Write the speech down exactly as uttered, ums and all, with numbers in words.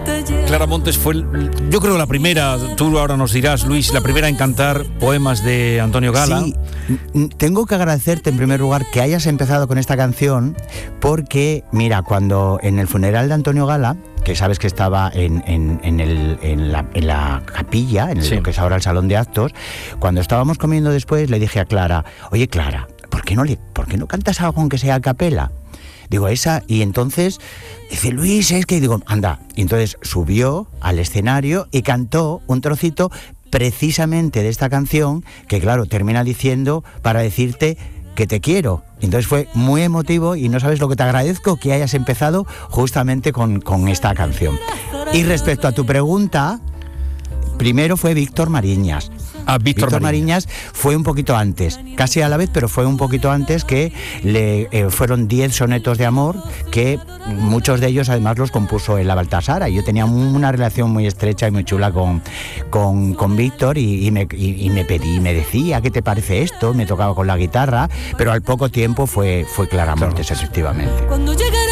Clara Montes fue, yo creo, la primera, tú ahora nos dirás, Luis, la primera en cantar poemas de Antonio Gala. Sí, tengo que agradecerte en primer lugar que hayas empezado con esta canción, porque, mira, cuando en el funeral de Antonio Gala, que sabes que estaba en, en, en, el, en, la, en la capilla, en sí. lo que es ahora el salón de actos, cuando estábamos comiendo después, le dije a Clara, oye, Clara, ¿por qué no, le, ¿por qué no cantas algo aunque sea a capela? Digo, esa, y entonces dice, Luis, es que, digo, anda, y entonces subió al escenario y cantó un trocito precisamente de esta canción, que claro, termina diciendo, para decirte que te quiero. Entonces fue muy emotivo y no sabes lo que te agradezco que hayas empezado justamente con, con esta canción. Y respecto a tu pregunta, primero fue Víctor Mariñas. Ah, Víctor, Víctor Mariñas. Mariñas fue un poquito antes, casi a la vez, pero fue un poquito antes, que le eh, fueron diez sonetos de amor, que muchos de ellos además los compuso en la Baltasara. Yo tenía una relación muy estrecha y muy chula con, con, con Víctor y, y, me, y, y me pedí, me decía, ¿qué te parece esto? Me tocaba con la guitarra, pero al poco tiempo fue, fue Clara Montes, claro. efectivamente.